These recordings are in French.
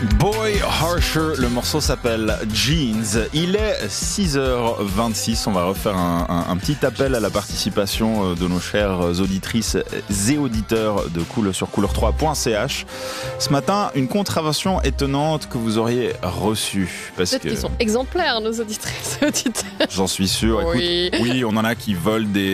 Boy Harsher, le morceau s'appelle Jeans. Il est 6h26, on va refaire un petit appel à la participation de nos chères auditrices et auditeurs de sur couleur3.ch. Ce matin, une contravention étonnante que vous auriez reçue. Peut-être qu'ils sont exemplaires, nos auditrices et auditeurs. J'en suis sûr. Oui. Écoute, oui, on en a qui volent des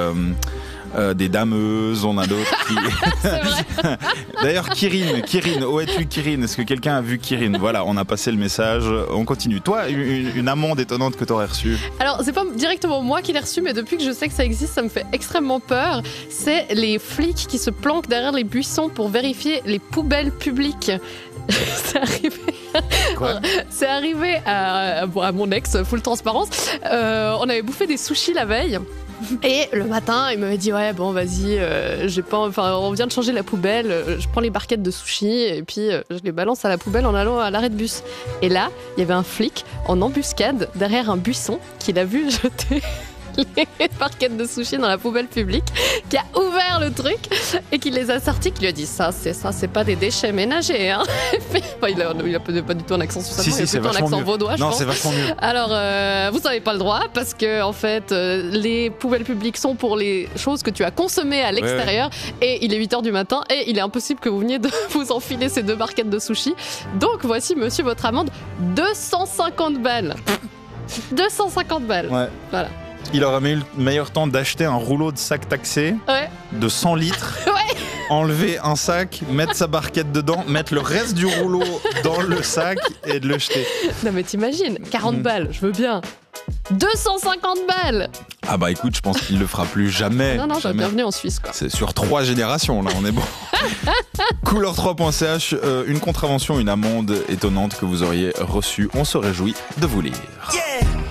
dameuses, on a d'autres qui... C'est vrai. D'ailleurs, Kirin, où es-tu Kirin? Est-ce que quelqu'un a vu Kirin? Voilà, on a passé le message, on continue. Toi, une amende étonnante que tu aurais reçue? Alors, c'est pas directement moi qui l'ai reçu, mais depuis que je sais que ça existe, ça me fait extrêmement peur. C'est les flics qui se planquent derrière les buissons pour vérifier les poubelles publiques. C'est arrivé. Quoi? C'est arrivé à mon ex, full transparence. On avait bouffé des sushis la veille. Et le matin, il m'avait dit ouais bon vas-y, on vient de changer la poubelle, je prends les barquettes de sushis et puis je les balance à la poubelle en allant à l'arrêt de bus. Et là, il y avait un flic en embuscade derrière un buisson qui l'a vu jeter les barquettes de sushis dans la poubelle publique, qui a ouvert le truc et qui les a sortis, qui lui a dit ça c'est pas des déchets ménagers hein. Enfin, il a pas du tout un accent sur sa voix, il a plutôt un accent vaudois, je pense. Non, c'est vachement mieux. Alors vous n'avez pas le droit parce que en fait les poubelles publiques sont pour les choses que tu as consommées à l'extérieur, et il est 8h du matin et il est impossible que vous veniez de vous enfiler ces 2 barquettes de sushis. Donc voici monsieur votre amende, 250 balles. 250 balles. Ouais. Voilà. Il aurait eu le meilleur temps d'acheter un rouleau de sac taxé de 100 litres, enlever un sac, mettre sa barquette dedans, mettre le reste du rouleau dans le sac et de le jeter. Non mais t'imagines, 40 balles, je veux bien. 250 balles. Ah bah écoute, je pense qu'il le fera plus jamais. Non, jamais. bienvenue en Suisse quoi. C'est sur 3 générations là, on est bon. Couleur3.ch, une contravention, une amende étonnante que vous auriez reçue. On se réjouit de vous lire. Yeah!